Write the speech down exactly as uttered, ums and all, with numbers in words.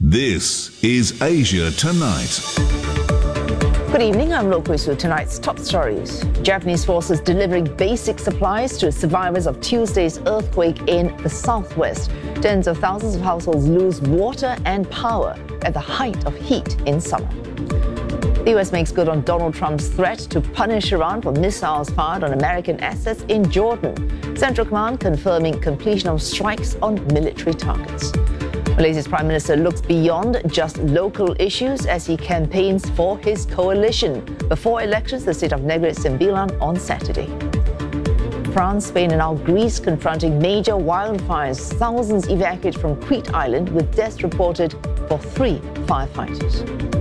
This is Asia Tonight. Good evening, I'm Lokwe with tonight's top stories. Japanese forces delivering basic supplies to survivors of Tuesday's earthquake in the southwest. Tens of thousands of households lose water and power at the height of heat in summer. The U S makes good on Donald Trump's threat to punish Iran for missiles fired on American assets in Jordan. Central Command confirming completion of strikes on military targets. Malaysia's Prime Minister looks beyond just local issues as he campaigns for his coalition before elections in the state of Negeri Sembilan on Saturday. France, Spain and now Greece confronting major wildfires. Thousands evacuated from Crete Island with deaths reported for three firefighters.